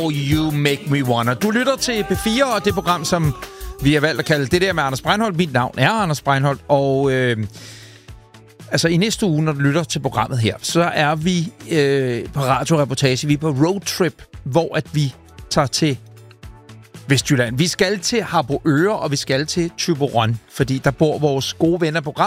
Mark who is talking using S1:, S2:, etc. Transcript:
S1: Oh, You Make Me Wanna. Du lytter til P4, og det program, som vi har valgt at kalde det der med Anders Breinholt. Mit navn er Anders Breinholt, og altså i næste uge, når du lytter til programmet her, så er vi på radioreportage. Vi er på roadtrip, hvor at vi tager til Vestjylland. Vi skal til Harboøre, og vi skal til Thyborøn, fordi der bor vores gode venner på